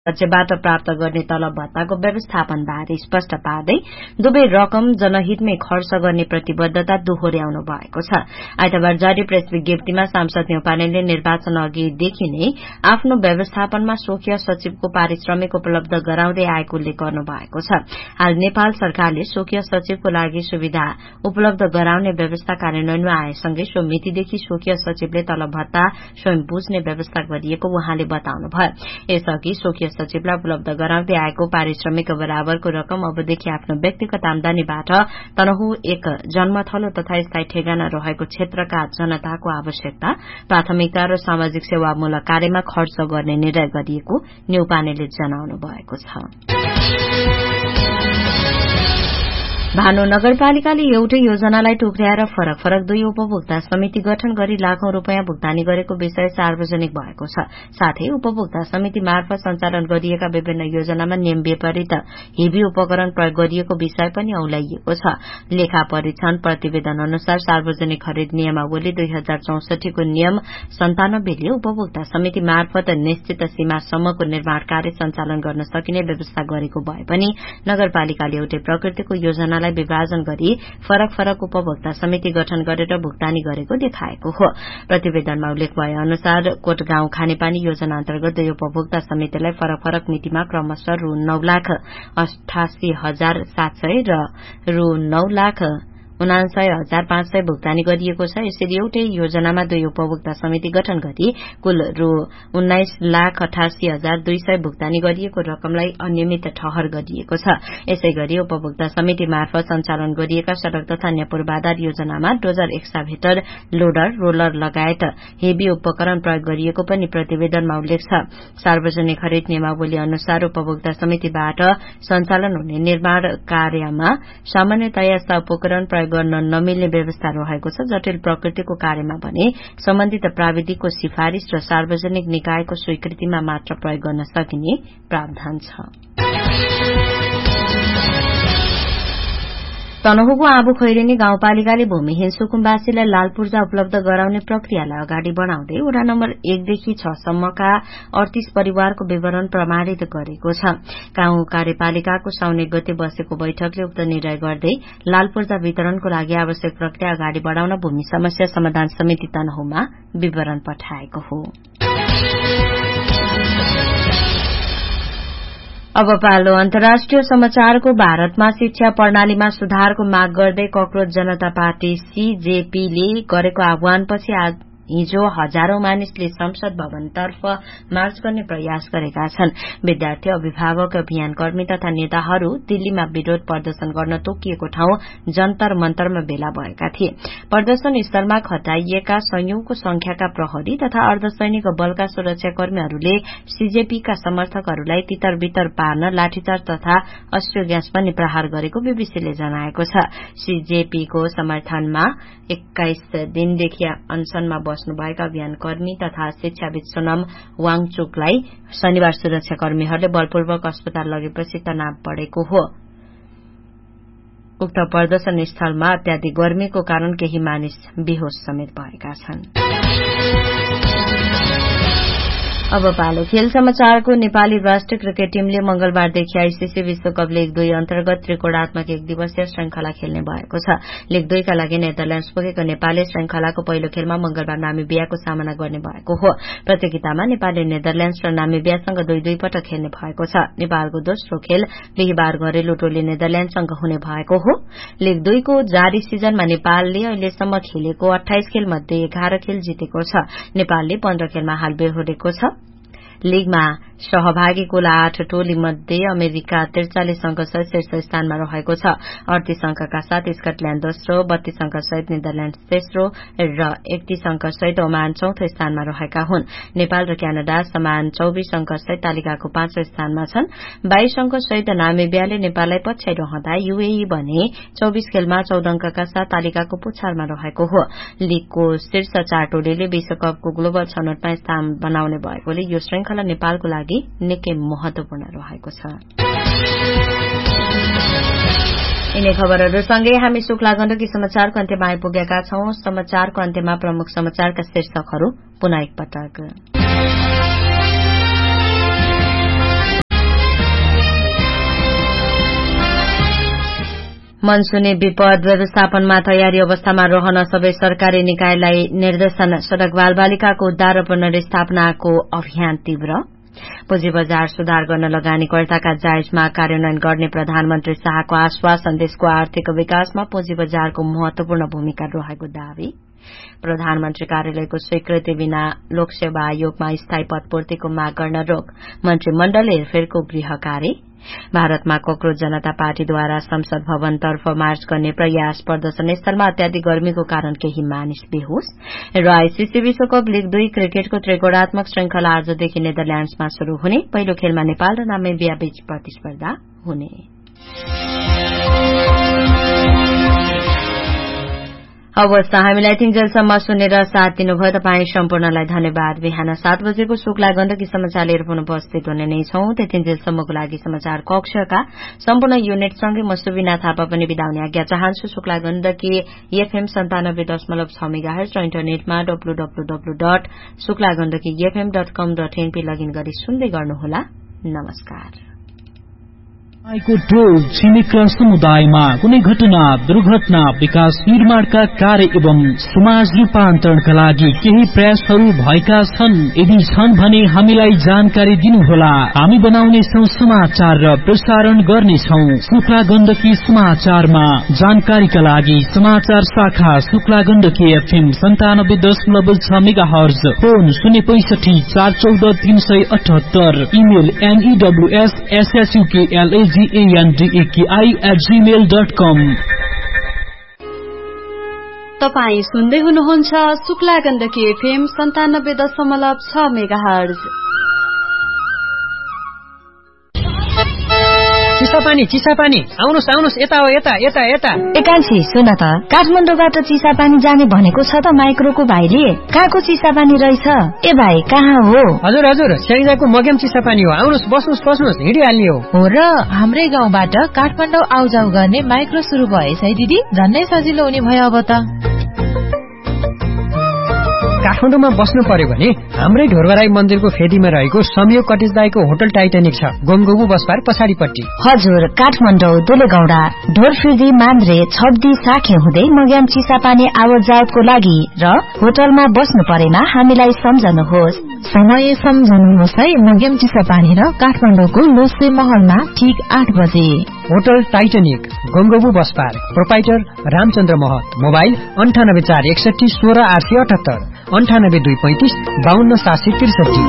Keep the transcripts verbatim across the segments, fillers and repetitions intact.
राज्यबाट प्राप्त गर्ने तलब भत्ताको व्यवस्थापनबारे स्पष्ट पार्दै दुवै रकम जनहितमै खर्च गर्ने प्रतिबद्धता दोहोर्याउनु भएको छ। आइतबार जारी प्रेस विज्ञप्तिमा सांसद न्यौपानेले निर्वाचन अघिदेखि नै आफ्नो व्यवस्थापनमा स्वकीय सचिवको पारिश्रमिक उपलब्ध गराउँदै आएको उल्लेख गर्नु भएको छ। हाल नेपाल सरकारले स्वकीय सचिवको लागि सुविधा उपलब्ध गराउने व्यवस्था कार्यान्वयनमा आएसँगै सो मितिदेखि स्वकीय सचिवले तलब भत्ता स्वयं बुझ्ने व्यवस्था गरिएको उहाँले बताउनुभयो। यसअघि स्वकीय सचिवलाई उपलब्ध गराउँदै आएको पारिश्रमिक बराबरको रकम अबदेखि आफ्नो व्यक्तिगत आमदानीबाट तनहु एक जन्मथलो तथा स्थायी ठेगाना रहेको क्षेत्रका जनताको आवश्यकता, प्राथमिकता र सामाजिक सेवामूलक कार्यमा खर्च गर्ने निर्णय गरिएको न्यौपानेले जनाउनु भएको छ। भानु नगरपालिकाले एउटै योजनालाई टुक्र्याएर फरक फरक दुई उपभोक्ता समिति गठन गरी लाखौं रूपियाँ भुक्तानी गरेको विषय सार्वजनिक भएको छ। साथै उपभोक्ता समिति मार्फत सञ्चालन गरिएका विभिन्न योजनामा नियम विपरीत हेभी उपकरण प्रयोग गरिएको विषय पनि औलाइएको छ। लेखा परीक्षण प्रतिवेदन अनुसार सार्वजनिक खरिद नियमावली दुई हजार चौसठीको नियम सन्तानब्बेले उपभोक्ता समिति मार्फत निश्चित सीमासम्मको निर्माण कार्य सञ्चालन गर्न सकिने व्यवस्था गरेको भए पनि नगरपालिकाले एउटै प्रकृतिको योजना विभाजन गरी फरक फरक उपभोक्ता समिति गठन गरेर भुक्तानी गरेको देखाएको हो। प्रतिवेदनमा उल्लेख भए अनुसार कोटगाउँ खानेपानी योजना अन्तर्गत दुई उपभोक्ता समितिलाई फरक फरक मितिमा क्रमशः रू नौ लाख अठासी हजार सात सय र रू नौ लाख उनासय हजार पाँच सय भुक्तानी गरिएको छ। यसरी एउटै योजनामा दुई उपभोक्ता समिति गठन गरी कुल रू उन्नाइस लाख अठासी हजार दुई सय भुक्तानी गरिएको रकमलाई अनियमित ठहर गरिएको छ। यसै गरी उपभोक्ता समिति मार्फत सञ्चालन गरिएका सड़क तथा अन्य पूर्वाधार योजनामा डोजर एक्साभेटर, लोडर, रोलर लगायत हेभी उपकरण प्रयोग गरिएको पनि प्रतिवेदनमा उल्लेख छ। सार्वजनिक खरिद नियमावली अनुसार उपभोक्ता समितिबाट सञ्चालन हुने निर्माण कार्यमा सामान्यतया यस्ता उपकरण प्रयोग गर्न नमिल्ने व्यवस्था रहेको छ। जटिल प्रकृतिको कार्यमा भने सम्बन्धित प्राविधिकको सिफारिश र सार्वजनिक निकायको स्वीकृतिमा मात्र प्रयोग गर्न सकिने प्रावधान छ। तनहुको आबु खैरेनी गाउँपालिकाले भूमिहीन सुकुम्बासीलाई लाल पूर्जा उपलब्ध गराउने प्रक्रियालाई अगाडि बढ़ाउँदै वडा नम्बर एकदेखि छ सम्मका अडतीस परिवारको विवरण प्रमाणित गरेको छ। गाउँ कार्यपालिकाको साउन एक गते बसेको बैठकले उक्त निर्णय गर्दै लाल पूर्जा वितरणको लागि आवश्यक प्रक्रिया अगाडि बढ़ाउन भूमि समस्या समाधान समिति तनहुमा विवरण पठाएको हो। अब पालो अन्तर्राष्ट्रिय समाचारको। भारतमा शिक्षा प्रणालीमा सुधारको माग गर्दै कक्रोच जनता पार्टी सीजेपीले गरेको आह्वानपछि आज हिजो हजारौं मानिसले संसद भवनतर्फ मार्च गर्ने प्रयास गरेका छन्। विद्यार्थी, अभिभावक, अभियानकर्मी तथा नेताहरू दिल्लीमा विरोध प्रदर्शन गर्न तोकिएको ठाउँ जन्तर मन्तरमा भेला भएका थिए। प्रदर्शन स्थलमा खटाइएका संयौंको संख्याका प्रहरी तथा अर्धसैनिक बलका सुरक्षाकर्मीहरूले सीजेपीका समर्थकहरूलाई तितर बितर पार्न लाठीचार्ज तथा अश्रु ग्यास पनि प्रहार गरेको बीबीसीले जनाएको छ। सीजेपीको समर्थनमा एक्काइस दिनदेखि अनसनमा बस्नुभएका अभियानकर्मी तथा शिक्षाविद सोनम वाङचुकलाई शनिबार सुरक्षाकर्मीहरूले बलपूर्वक अस्पताल लगेपछि तनाव बढ़ेको हो। उक्त प्रदर्शन स्थलमा अत्याधिक गर्मीको कारण केही मानिस बेहोश समेत भएका छन्। अब पालो खेल समाचारको। नेपाली राष्ट्रिय क्रिकेट टीमले मंगलबारदेखि आईसीसी विश्वकप लीग दुई अन्तर्गत त्रिकोणात्मक एक दिवसीय श्रृंखला खेल्ने भएको छ। लीग दुईका लागि नेदरल्याण्ड्स पुगेको नेपालले श्रृंखलाको पहिलो खेलमा मंगलबार नामिबियाको सामना गर्ने भएको हो। प्रतियोगितामा नेपालले नेदरल्याण्ड्स र नामिबियासँग दुई दुई पटक खेल्ने भएको छ। नेपालको दोस्रो खेल बिहिबार घरेलु टोली नेदरल्याण्डसँग हुने भएको हो। लीग दुईको जारी सिजनमा नेपालले अहिलेसम्म खेलेको अठाइस खेल मध्ये एघार खेल जितेको छ। नेपालले पन्ध्र खेलमा हाल बेहोरेको छ। लीगमा सहभागी कुल आठ टोली मध्ये अमेरिका त्रिचालिस अंकसहित शीर्ष स्थानमा रहेको छ। अडतीस अंकका साथ स्कटल्याण्ड दोस्रो, बत्तीस अंक सहित नेदरल्याण्ड तेस्रो र एकतीस अंक सहित ओमान चौथो स्थानमा रहेका हुन्। नेपाल र क्यानाडा समान चौबीस अंक सहित तालिकाको पाँचौं स्थानमा छन्। बाइस अंक सहित नामिबियाले नेपाललाई पछ्याइरहँदा यूएई भने चौबीस खेलमा चौध अंकका साथ तालिकाको पुछारमा रहेको हो। लीगको शीर्ष चार टोलीले विश्वकपको ग्लोबल छनौटमा स्थान बनाउने भएकोले यो श्रृंखला नेपालको लागि निकै महत्वपूर्ण रहेको छ। यिनै खबरहरूसँगै हामी शुक्ला गण्डकी समाचारको अन्त्यमा आइपुगेका छौं। समाचारको अन्त्यमा प्रमुख समाचारका शीर्षकहरू पुनः एकपटक। मनसुनी विपद व्यवस्थापनमा तयारी अवस्थामा रहन सबै सरकारी निकायलाई निर्देशन। सड़क बालबालिकाको उद्धार र पुनर्स्थापनाको अभियान तीव्र। पुँजी बजार सुधार गर्न लगानीकर्ताका जायजमा कार्यान्वयन गर्ने प्रधानमन्त्री शाहको आश्वासन। देशको आर्थिक विकासमा पुँजी बजारको महत्वपूर्ण भूमिका रहेको दावी। प्रधानमन्त्री कार्यालयको स्वीकृति बिना लोकसेवा आयोगमा स्थायी पदपूर्तिको माग गर्न रोक। मन्त्रीमण्डलले हेरफेरको गृह कार्य। भारतमा कक्रोच जनता पार्टीद्वारा संसद भवनतर्फ मार्च गर्ने प्रयास। प्रदर्शन स्थलमा अत्याधिक गर्मीको कारण केही मानिस बेहोस। र आईसीसी विश्वकप लीग दुई क्रिकेटको त्रिकोणात्मक श्रृंखला आजदेखि नेदरल्याण्डसमा शुरू हुने। पहिलो खेलमा नेपाल र नामिबिया बीच प्रतिस्पर्धा हुने। हवस् त हामीलाई तिनजेलसम्म सुनेर साथ दिनुभयो तपाईँ सम्पूर्णलाई धन्यवाद। बिहान सात बजेको शुक्ला गण्डकी समाचार लिएर पुनः उपस्थित हुने नै छौं। त्यतिन्जेलसम्मको लागि समाचार कक्षका सम्पूर्ण युनिटसँगै म सुबिना थापा पनि बिदा हुने आज्ञा चाहन्छु। शुक्ला गण्डकी एफएम सन्तानब्बे दशमलव छ मेगाहर्ज र इन्टरनेटमा W W W dot Shukla Gandaki FM dot कम डट एनपी लगइन गरी सुन्दै गर्नुहोला। नमस्कार। को टोल छिमेक समुदायमा कुनै घटना दुर्घटना विकास निर्माणका कार्य एवं समाज रूपान्तरणका लागि केही प्रयासहरू भएका छन्। यदि छन् भने हामीलाई जानकारी दिनुहोला। हामी बनाउनेछौं समाचार र प्रसारण गर्नेछौं। शुक्ला गण्डकी समाचारमा जानकारीका लागि समाचार शाखा शुक्ला गण्डकी एफएम सन्तानब्बे दशमलव छ मेगा हर्ज। फोन शून्य पैंसठी चार चौध तीन सय अठहत्तर। इमेल एनईडब्ल्यूएस एसएसयूकेएलए जीएनडीएकेआई एट जीमेल डट कम। तपाईँ सुन्दै हुनुहुन्छ शुक्ला गण्डकी एफएम सन्तानब्बे दशमलव छ मेगाहर्ज। चिसापानी चिसापानी आउनुहोस् आउनुहोस् यता हो यता यता यता। एकान्छी सुन त काठमाडौँबाट चिसापानी जाने भनेको छ त माइक्रोको भाइले। कहाँको चिसापानी रहेछ? ए भाइ कहाँ हो? हजुर हजुर स्याङ्जाको मग्याम चिसापानी हो। आउनुहोस् बस्नुहोस् बस्नुहोस् हिँडिहाल्ने हो। हो र हाम्रै गाउँबाट काठमाडौँ आउजाउ गर्ने माइक्रो सुरु भएछ है दिदी। झन्नै सजिलो हुने भयो अब त। काठमाडौँमा बस्नु पर्यो भने हाम्रै ढोरगराई मन्दिरको फेदीमा रहेको संयोग कटेज दाईको होटल टाइटानिक छ। गोमगोबु बसपार पछाडिपट्टि। हजुर काठमाडौँ दुलेगौडा ढोरफिर्दी मान्द्रे छब्दी साखे हुँदै मग्याम चिसापानी आवत जावतको लागि र होटलमा बस्नु परेमा हामीलाई सम्झनुहोस्। समय सम्झनुहोस् है। मग्याम चिसापानी र काठमाडौँको लोसे महलमा ठिक आठ बजे। Hotel Titanic गोमगोबु बसपार। प्रोपाइटर रामचन्द्र महत। मोबाइल अन्ठानब्बे चार एकसठी सोह्र आठ सय अठहत्तर अन्ठानब्बे दुई पैंतिस बाहन्न सात सय त्रिसठी।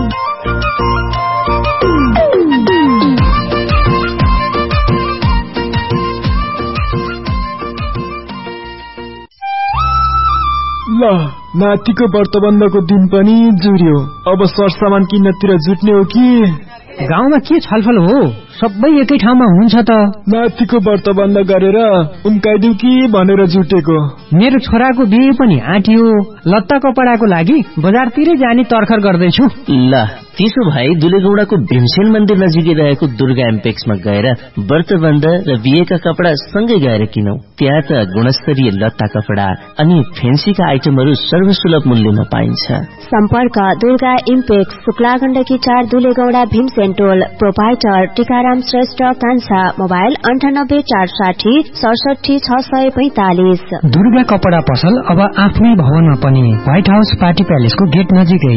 ल नातिको व्रतबन्धको दिन पनि जुर्यो। अब सरसामान किन्नतिर जुट्ने हो कि? गाउँमा के छलफल हो? सबै एकै ठाउँमा हुन्छ त। नातिको व्रतबन्ध गरेर उम्काइदिउ कि भनेर जुटेको। मेरो छोराको बिहे पनि आँटियो। लत्ता कपडाको लागि बजारतिरै जाने तर्खर गर्दैछु। ल त्यसो भए दुलेगौडाको भीमसेन मन्दिर नजिकै रहेको दुर्गा एम्पेक्समा गएर व्रतबन्ध र बिहेका कपडा सँगै गएर किनौ। त्यहाँ त गुणस्तरीय लत्ता कपडा अनि फेन्सीका आइटमहरू सर्वसुलभ मूल्यमा पाइन्छ। सम्पर्क दुर्गा इम्पेक्स शुक्ला गण्डकी चार दुलेगौडा भीमसेन टोल। प्रोपाइटर टीकाराम श्रेष्ठ कान्छा। मोबाइल अन्ठानब्बे चार साठी सडसठी छ सय पैंतालिस। दुर्गा कपडा पसल अब आफ्नै भवनमा पनि। व्हाइट हाउस पार्टी प्यालेसको गेट नजिकै।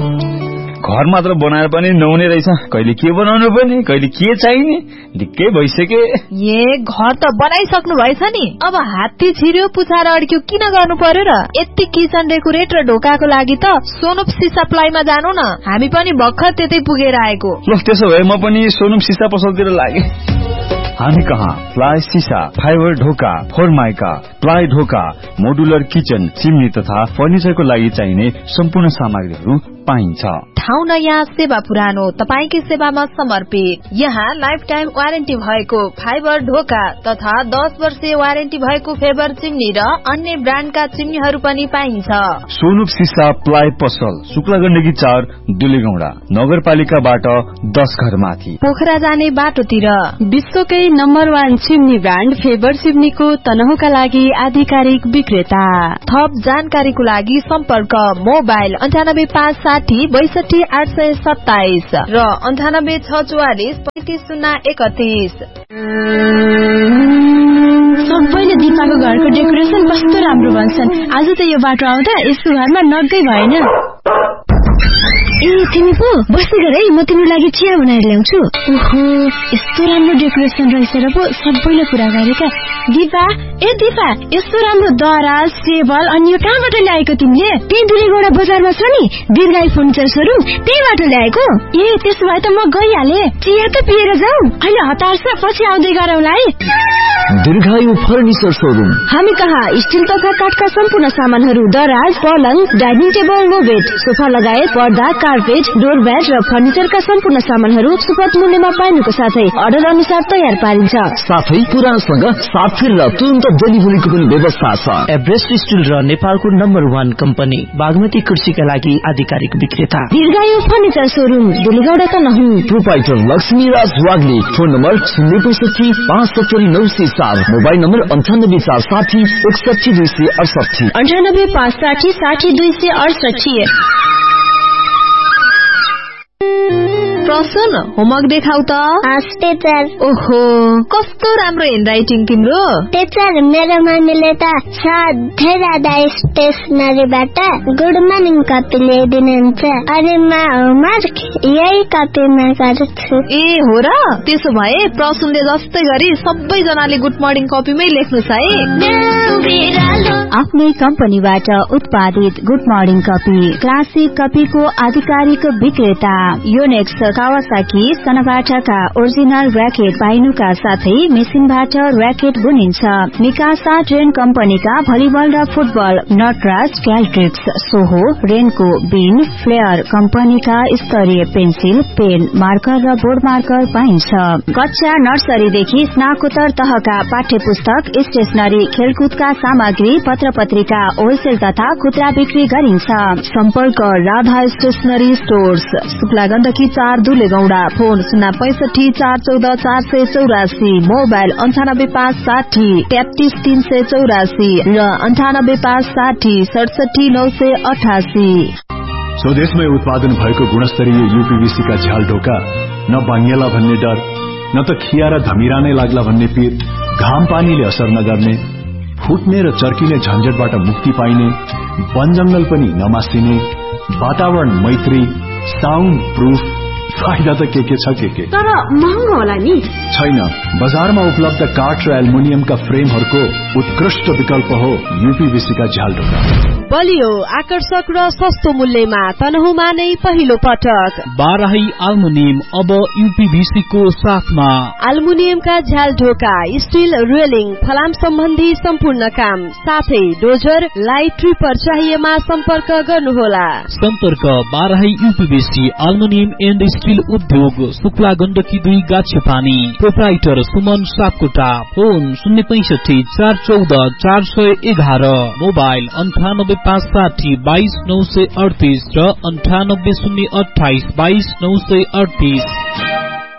घर मात्र बनाएर पनि नहुने रहेछ। कहिले के बनाउनु पर्ने कहिले के चाहिने ढिक्कै भइसके। ए घर त बनाइसक्नु भएछ नि। अब हात्ती छिर्यो पुछार अड्क्यो किन गर्नु पर्यो र? यति किचन डेकोरेट र ढोकाको लागि त सोनुप सिसा प्लाईमा जानु न। हामी पनि भर्खर त्यतै पुगेर आएको। ल त्यसो भए म पनि सोनुप सिसा पसलतिर लागे। हामी कहाँ प्लाई सिसा फाइबर ढोका फोरमाइका प्लाई ढोका मोडुलर किचन चिम्नी तथा फर्निचरको लागि चाहिने सम्पूर्ण सामग्रीहरू पाइन्छ। ठाउँ नयाँ सेवा पुरानो तपाईकै सेवामा समर्पित। यहाँ लाइफ टाइम वारेन्टी भएको फाइबर ढोका तथा दस वर्षीय वारेन्टी भएको फेबर चिम्नी र अन्य ब्रान्डका चिम्नीहरू पनि पाइन्छ। सोनुप सिसा प्लाई पसल शुक्ला गण्डकी चार दुलेगौडा नगरपालिकाबाट दस घर माथि पोखरा जाने बाटोतिर। विश्वकै number one chimney brand favour चिम्नीको तनहुका लागि आधिकारिक विक्रेता। थप जानकारीको लागि सम्पर्क मोबाइल अन्ठानब्बे पाँच साठी बैसठी आठ सय सत्ताइस र अन्ठानब्बे छ चौवालिस पैंतिस शून्य एकतीस। सबैले दिपाको घरको डेकोरेसन कस्तो राम्रो भन्छन्। आज त यो बाटो आउँदा यसको घरमा नगै भएन। ए तिमी पो बस्दै गर है, म तिम्रो लागि चिया बनाएर ल्याउँछु। ओहो यस्तो राम्रो डेकोरेसन रहेछ र पो सबैले कुरा गरेका। दिपा ए दिपा यस्तो राम्रो दराज टेबल अनि यो कहाँबाट ल्याएको तिमीले? त्यही दुलेगौडा बजारमा छ नि दीर्घायु फर्निचर सोरुम, त्यहीबाट ल्याएको। ए त्यसो भए त म गइहाले। चिया त पिएर जाऊ। अहिले हतार छ, पछि आउँदै गरौँला है। दीर्घायु फर्निचर सोरुम। हामी कहाँ स्टिल तथा काठका सम्पूर्ण सामानहरू, दराज, पलङ, dining table, no bed, sofa लगायत पर्दा, कार्पेट, डोरम्याट र फर्निचरका सम्पूर्ण सामानहरू सुपथ मूल्यमा पाइनुको साथै अर्डर अनुसार तयार पारिन्छ। साथै पुरानसँग साथ फेर र तुरन्त डेलिभरीको पनि व्यवस्था छ। एभरेस्ट स्टिल र नेपालको नम्बर वान कम्पनी बागमती कृषिका लागि आधिकारिक विक्रेता दीर्घायु फर्निचर सोरुम, दुलेगौडा त नहुँ। Proprietor Laxmiraj Wagle. Phone number शून्य पैसठी पाँच सत्तरी नौ सय चार, मोबाइल नम्बर अन्ठानब्बे चार साठी एकसठी दुई सय अडसठी अन्ठानब्बे पाँच साठी साठी दुई सय अडसठी। प्रसन होमवर्क देखाउ त। टीचर। ओहो कस्तो राम्रो ह्यान्डराइटिङ तिम्रो। टीचर मेरो मम्मीले त सधैँ राधा स्टेसनरीबाट गुड मर्निङ कपी ल्याइदिनुहुन्छ। अनि म होमवर्क यही कपीमा गर्छु। ए हो र, त्यसो भए प्रसनले जस्तै गरी सबैजनाले गुड मर्निङ कपीमै लेख्नुहोस् है। आफ्नै कम्पनीबाट उत्पादित गुड मर्निङ कपी, क्लासिक कपीको आधिकारिक विक्रेता योनेक्स, कावासाकी, सनबाटाका ओरिजिनल र्याकेट पाइनुका साथै मेसिनबाट र्याकेट बुनिन्छ। मिकासा ट्रेन कम्पनीका भलिबल र फुटबल, नटराज, क्याल्ट्रिक्स, सोहो, रेनको, बिन, फ्लेयर कम्पनीका स्तरीय पेन्सिल, पेन, मार्कर र बोर्ड मार्कर पाइन्छ। कक्षा नर्सरीदेखि स्नाकोत्तर तहका पाठ्य पुस्तक, स्टेशनरी, खेलकुदका सामग्री, पत्र पत्रिका होलसेल तथा खुद्रा बिक्री गरिन्छ। सम्पर्क राधा स्टेशनरी स्टोर्स, शुक्ला गण्डकी चार दुलेगौडा। फोन शून्य पैसठी चार चौध चार सय चौरासी, मोबाइल अन्ठानब्बे पाँच साठी तेत्तीस तीन सय चौरासी र अन्ठानब्बे पाँच साठी सडसठी नौ सय अठासी। स्वदेशमै उत्पादन भएको गुणस्तरीय यूपीवीसी का झ्याल ढोका, न बाङ्गेला भन्ने डर, न त खिया र धमिरा नै लाग्ला भन्ने पीर, घाम पानीले असर नगर्ने, फुट्ने र चर्किने झन्झटबाट मुक्ति पाइने, वन जंगल पनि नमासिने, वातावरण मैत्री, साउन्ड प्रूफ, फाइदा त के के छ के के, तर महँगो होला नि। छैन, बजारमा उपलब्ध काठ र एल्युमिनियमका फ्रेमहरूको उत्कृष्ट विकल्प हो यूपीवीसी का झ्याल ढोका। बलियो, आकर्षक र सस्तो मूल्यमा तनहुमा नै पहिलो पटक बाराही एल्युमिनियम अब यूपीवीसी को साथमा। एल्युमिनियमका झ्याल ढोका, स्टील रेलिङ, फलाम सम्बन्धी सम्पूर्ण काम, साथै डोजर, लाइट ट्रिपर चाहिएमा सम्पर्क गर्नुहोला। सम्पर्क Barahi UPVC aluminium and steel उद्योग, शुक्ला गण्डकी दुई गाछेपानी। प्रोप्राइटर सुमन सापकोटा। फोन शून्य पैसठी चार चौध चार सय एघार, मोबाइल अन्ठानब्बे पाँच साठी बाइस नौ सय अडतिस र अन्ठानब्बे शून्य अठाइस बाइस नौ सय अडतिस।